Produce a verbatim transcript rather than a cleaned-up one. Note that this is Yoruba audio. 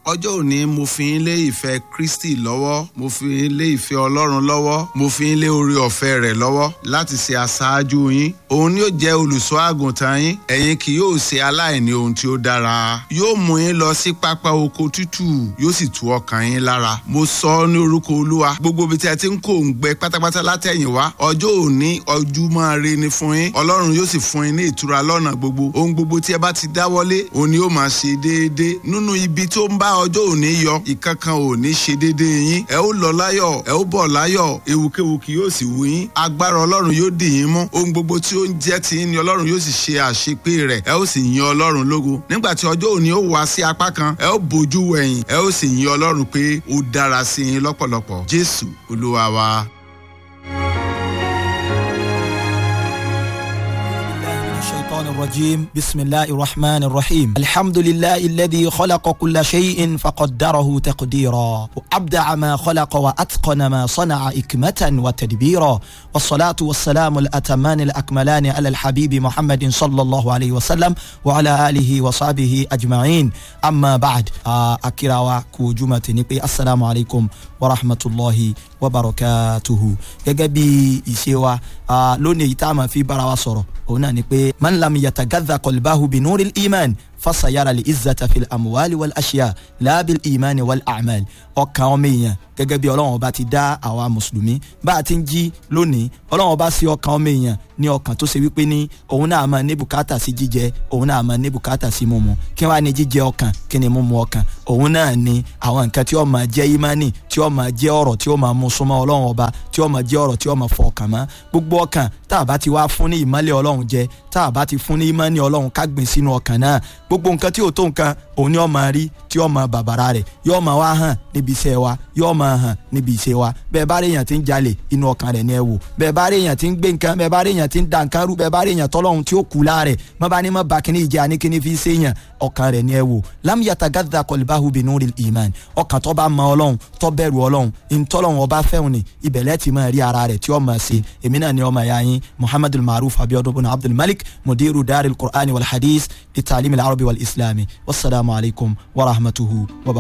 ọjọ́ òní mo fi ń lé ìfẹ́ Kristi lọ́wọ́, mo fi ń lé ìfẹ́ Ọlọ́run lọ́wọ́, mo fi ń lé oore ọ̀fẹ́ rẹ̀ lọ́wọ́ láti ṣe aṣáájú yín. Òun ni yóò jẹ́ olùṣọ́ àgùntàn yín, ẹ̀yin kì yóò ṣe aláìní ohun tí ó dára. Yóò mú yín lọ sí pápá oko tútù, yóò sì tu ọkàn yín lára. Mo sọ ọ́ ní orúkọ Olúwa, gbogbo ibi tí a ti ń kó ń gbẹ pátápátá látẹ̀yìn wá, ọjọ́ òní ojúmọ́ ire ni fún yín. Ọlọ́run yóò sì fún yín ní ìtura lọ́nà gbogbo. Ohun gbogbo tí ẹ bá ti dáwọ́lé, òun ni yóò máa ṣe déédéé. Nínú ibi tó ń bá ọjọ́ òní yọ, ìkankan ò ní ṣe déédéé yín. Ẹ ó lọ láyọ̀, ẹ ó bọ̀ láyọ̀, ewukewu kì yóò sì wù yín. Agbára Ọlọ́run yóò dì yín mú. Ohun gbogbo tí ó ń jẹ́ ti yín ni Ọlọ́run yóò sì ṣe àṣepé rẹ̀. Ẹ ó sì yin Ọlọ́run lógo. Nígbà tí ọjọ́ òní ó wá sí apá kan, ẹ ó bojú wẹ̀yìn, ẹ ó sì yin Ọlọ́run pé ó dára sí yín lọ́pọ̀lọpọ̀. Jésù Olúwa wa. الرجيم بسم الله الرحمن الرحيم الحمد لله الذي خلق كل شيء فقدره تقديرا وأبدع ما خلق وأتقن ما صنع إكمة وتدبيرا والصلاة والسلام الأتمان الأكملان على الحبيب محمد صلى الله عليه وسلم وعلى آله وصحبه أجمعين أما بعد أكراوا كوجمة نقي السلام عليكم ورحمة الله وبركاته جاجبي إسيوا لوني يتعمى في براوسرو هنا نقي من لم يتغذى قلبه بنور الإيمان فسيرى العزة في الأموال والأشياء لا بالإيمان والأعمال ọkàn ọmọ èèyàn gẹ́gẹ́ bí Ọlọ́run ọba ti dá àwa mùsùlùmí bá a ti ń jí lónìí Ọlọ́run ọba sí ọkàn ọmọ èèyàn ní ọkàn tó ṣe wípé ní òun náà máa ní bùkátà sí jíjẹ òun náà máa ní bùkátà sí mímu kí wàá ní jíjẹ ọkàn kí ni mímu ọkàn òun náà ní àwọn nǹkan tí ó máa jẹ́ ìmánì tí ó máa jẹ́ ọ̀rọ̀ tí ó máa mú súnmọ́ Ọlọ́run ọba tí ó máa jẹ́ ọ̀rọ̀ tí ó máa fọ ọkàn mọ́ gbogbo ọkàn tá a bá ti wá fún ní ìmọ́lẹ̀ Ọlọ́run jẹ tá a bá ti fún ní ìmọ́ni Ọlọ́run ká gbìn sínú ọkàn náà gbogbo nǹkan tí ò tó nǹkan òun ni ó máa rí tí ó máa bàbàrà rẹ̀ yóò máa wá hàn níbi iṣẹ́ wa yóò máa hàn níbi iṣẹ́ wa bẹ́ẹ̀ bá rí èèyàn tí ń jalè inú ọkàn rẹ̀ ni ẹ wò bẹ́ẹ̀ bá rí èèyàn tí ń gbé nǹkan bẹ́ẹ̀ bá rí èèyàn tí ń da nǹkan rú bẹ́ẹ̀ bá rí èèyàn tọ́lọ́hun tí ó kú láàrẹ̀ má bá ní má ba kíní ìjẹ́ àní kíní fi ṣe èèyàn ọkàn rẹ̀ ni ẹ wò lam yatagadda qalbahu binuril iman ọkàn tó bá mọ Ọlọ́run tó bẹ̀rù Ọlọ́run ìtọ́lọ́hun ọba fẹ́hùn ni ibẹ̀lẹ́ ti máa rí ara rẹ̀ tí ó máa ṣe èmi náà ni ọmọ ẹ̀yà yín Muhammadul Maruf Abiodun bin Abdul Malik mudiru daril Qur'ani wal hadith li ta'lim al arabi wal islami wassalamu alaikum wa rahmatuhu wa